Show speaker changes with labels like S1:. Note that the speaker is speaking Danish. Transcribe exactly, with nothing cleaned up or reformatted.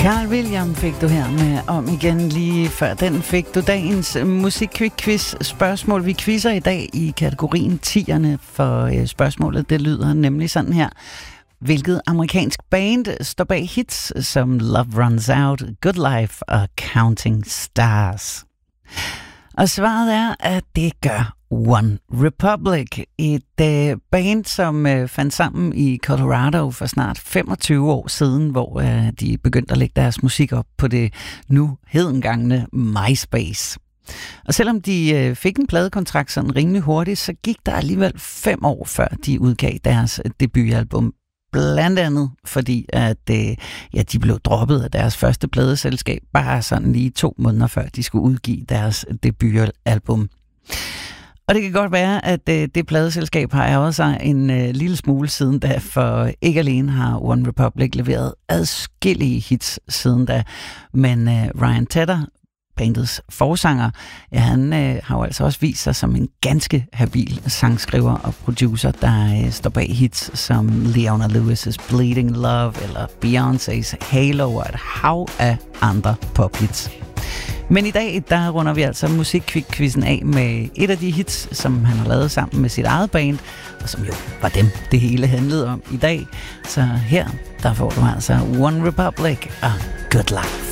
S1: Carl William fik du her med om igen lige før. Den fik du dagens musikquiz spørgsmål. Vi quizzer i dag i kategorien tierne, for spørgsmålet det lyder nemlig sådan her. Hvilket amerikansk band står bag hits som Love Runs Out, Good Life og Counting Stars? Og svaret er, at det gør One Republic, et øh, band, som øh, fandt sammen i Colorado for snart femogtyve år siden, hvor øh, de begyndte at lægge deres musik op på det nu hedengangne MySpace. Og selvom de øh, fik en pladekontrakt sådan rimelig hurtigt, så gik der alligevel fem år før de udgav deres debutalbum. Blandt andet fordi, at øh, ja, de blev droppet af deres første pladeselskab bare sådan lige to måneder før de skulle udgive deres debutalbum. Og det kan godt være, at øh, det pladeselskab har ærget sig en øh, lille smule siden da, for ikke alene har One Republic leveret adskillige hits siden da, men øh, Ryan Tedder, bandets forsanger, ja, han øh, har jo altså også vist sig som en ganske habil sangskriver og producer, der øh, står bag hits som Leona Lewis' Bleeding Love eller Beyoncé's Halo og et hav af andre pophits. Men i dag, der runder vi altså musikquizzen af med et af de hits, som han har lavet sammen med sit eget band, og som jo var dem, det hele handlede om i dag. Så her, der får du altså One Republic og Good Luck.